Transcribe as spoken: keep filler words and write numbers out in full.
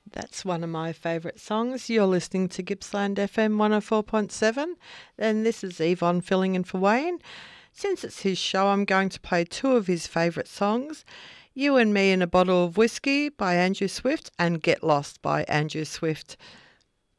That's one of my favourite songs. You're listening to Gippsland F M one oh four point seven, and this is Yvonne filling in for Wayne. Since it's his show, I'm going to play two of his favourite songs, You and Me in a Bottle of Whiskey by Andrew Swift and Get Lost by Andrew Swift.